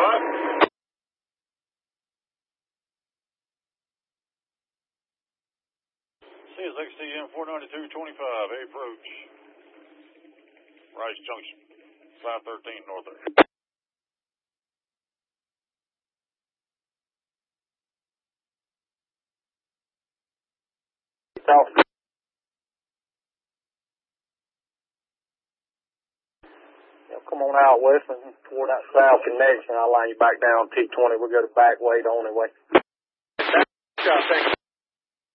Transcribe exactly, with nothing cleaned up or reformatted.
Bud? C S X T M four ninety-two twenty-five, approach. Rice Junction, five thirteen north there. South. Yeah, come on out west and toward that south connection. I'll line you back down T twenty. We'll go to back way the only way. Yeah, thanks.